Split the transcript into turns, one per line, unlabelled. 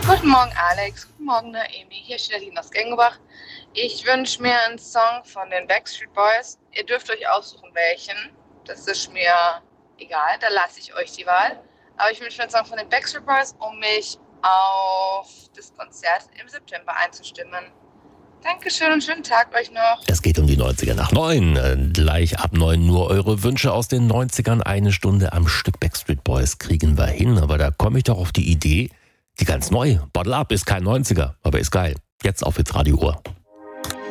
Guten Morgen Alex, guten Morgen Naomi, hier ist Nadine aus Gengebach. Ich wünsche mir einen Song von den Backstreet Boys. Ihr dürft euch aussuchen welchen, das ist mir egal, da lasse ich euch die Wahl. Aber ich wünsche mir einen Song von den Backstreet Boys, um mich auf das Konzert im September einzustimmen. Dankeschön und schönen Tag euch noch.
Es geht um die 90er nach 9. Gleich ab 9 nur eure Wünsche aus den 90ern. Eine Stunde am Stück Backstreet Boys kriegen wir hin. Aber da komme ich doch auf die Idee, die ganz neu. Bottle Up ist kein 90er, aber ist geil. Jetzt auf Hitradio Ohr.